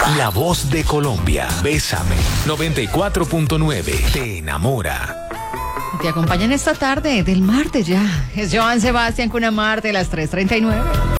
La voz de Colombia. Bésame. 94.9. Te enamora. Te acompañan esta tarde del martes ya. Es Joan Sebastián Cunamarte, las 3:39.